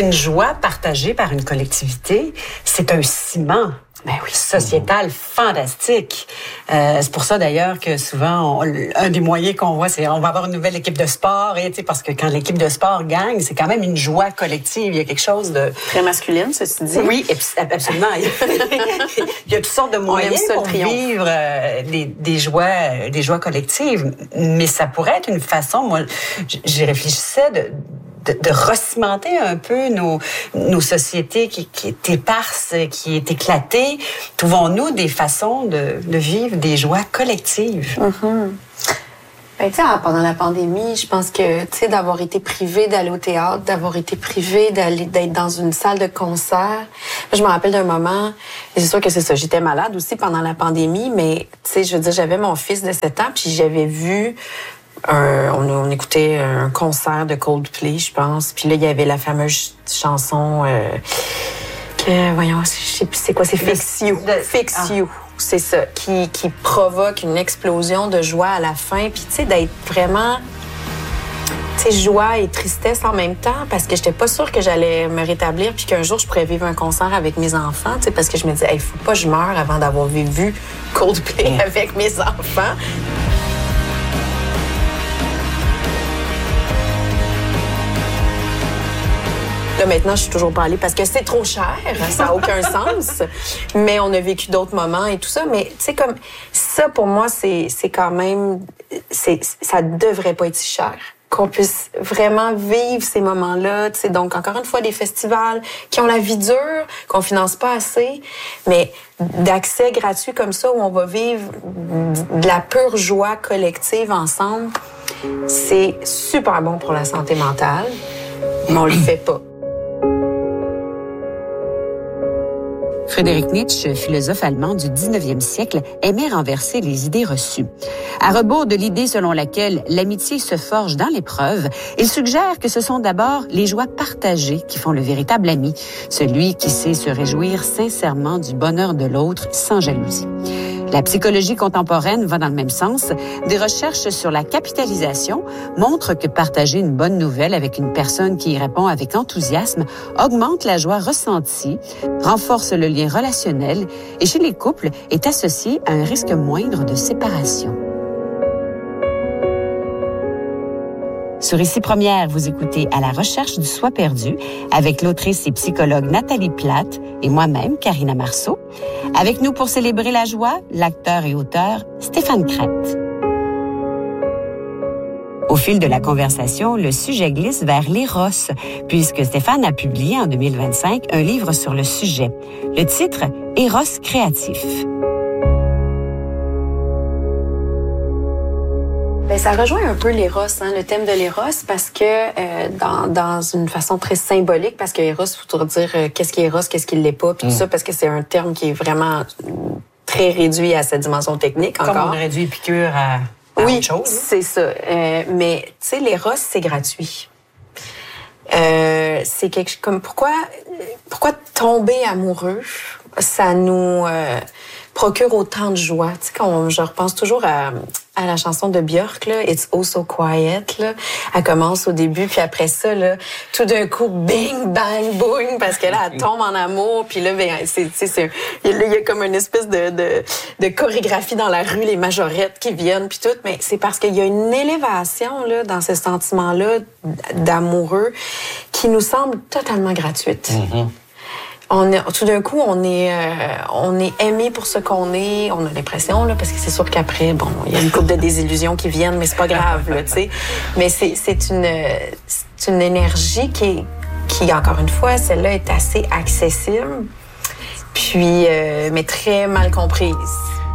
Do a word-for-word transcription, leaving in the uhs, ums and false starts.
qu'une joie partagée par une collectivité, c'est un ciment. Ben oui, sociétal fantastique. Euh, c'est pour ça d'ailleurs que souvent, on, un des moyens qu'on voit, c'est on va avoir une nouvelle équipe de sport, et tu sais, parce que quand l'équipe de sport gagne, c'est quand même une joie collective. Il y a quelque chose de très masculine, ceci dit. Oui, absolument. Il y a toutes sortes de moyens pour vivre euh, des, des joies, des joies collectives, mais ça pourrait être une façon. Moi, j'y réfléchissais de De, de recimenter un peu nos, nos sociétés qui, qui est éparses, qui est éclatée. Trouvons-nous des façons de, de vivre des joies collectives? Mm-hmm. Ben, tu sais, pendant la pandémie, je pense que, tu sais, d'avoir été privé d'aller au théâtre, d'avoir été privé d'aller, d'être dans une salle de concert. Je me rappelle d'un moment, et c'est sûr que c'est ça, j'étais malade aussi pendant la pandémie, mais, tu sais, je veux dire, j'avais mon fils de sept ans, puis j'avais vu Un, on, on écoutait un concert de Coldplay, je pense. Puis là, il y avait la fameuse chanson euh, que, voyons, je sais plus c'est quoi, c'est Fix You. De, Fix ah. You, c'est ça, qui, qui provoque une explosion de joie à la fin. Puis tu sais, d'être vraiment, tu sais, joie et tristesse en même temps, parce que j'étais pas sûre que j'allais me rétablir, puis qu'un jour, je pourrais vivre un concert avec mes enfants, tu sais, parce que je me disais, il hey, faut pas que je meure avant d'avoir vu Coldplay avec mes enfants. Là, maintenant, je suis toujours pas allée parce que c'est trop cher, ça n'a aucun sens. Mais on a vécu d'autres moments et tout ça. Mais tu sais, comme ça, pour moi, c'est, c'est quand même... C'est, ça devrait pas être si cher. Qu'on puisse vraiment vivre ces moments-là. Tu sais, donc, encore une fois, des festivals qui ont la vie dure, qu'on finance pas assez, mais d'accès gratuit comme ça, où on va vivre de la pure joie collective ensemble, c'est super bon pour la santé mentale, mais on le fait pas. Friedrich Nietzsche, philosophe allemand du dix-neuvième siècle, aimait renverser les idées reçues. À rebours de l'idée selon laquelle l'amitié se forge dans l'épreuve, il suggère que ce sont d'abord les joies partagées qui font le véritable ami, celui qui sait se réjouir sincèrement du bonheur de l'autre sans jalousie. La psychologie contemporaine va dans le même sens. Des recherches sur la capitalisation montrent que partager une bonne nouvelle avec une personne qui y répond avec enthousiasme augmente la joie ressentie, renforce le lien relationnel et chez les couples est associé à un risque moindre de séparation. Sur Ici Première, vous écoutez À la recherche du soi perdu avec l'autrice et psychologue Nathalie Platte et moi-même, Karina Marceau. Avec nous pour célébrer la joie, l'acteur et auteur Stéphane Crête. Au fil de la conversation, le sujet glisse vers l'éros, puisque Stéphane a publié en deux mille vingt-cinq un livre sur le sujet. Le titre, Éros créatif. Ben, ça rejoint un peu l'éros, hein, le thème de l'éros, parce que euh, dans, dans une façon très symbolique, parce que éros, il faut toujours dire euh, qu'est-ce qui est éros, qu'est-ce qui ne l'est pas, puis tout mmh. ça, parce que c'est un terme qui est vraiment très réduit à sa dimension technique encore. Comme on réduit Épicure à, à oui, autre chose. Oui, c'est ça. Euh, mais, tu sais, l'éros, c'est gratuit. Euh, c'est quelque comme pourquoi, pourquoi tomber amoureux, ça nous euh, procure autant de joie. Tu sais, quand je repense toujours à, à la chanson de Björk, là, It's Oh So Quiet, là. Elle commence au début, puis après ça, là, tout d'un coup, bing, bang, boing, parce que là, elle tombe en amour, puis là, ben, c'est, c'est, c'est, il y a comme une espèce de, de, de chorégraphie dans la rue, les majorettes qui viennent, puis tout, mais c'est parce qu'il y a une élévation, là, dans ce sentiment-là d'amoureux qui nous semble totalement gratuite. Mm-hmm. On est, tout d'un coup, on est, euh, on est aimé pour ce qu'on est. On a l'impression, là, parce que c'est sûr qu'après, bon, il y a une couple de désillusions qui viennent, mais c'est pas grave, là, tu sais. Mais c'est, c'est une, c'est une énergie qui est, qui, encore une fois, celle-là est assez accessible, puis, euh, mais très mal comprise.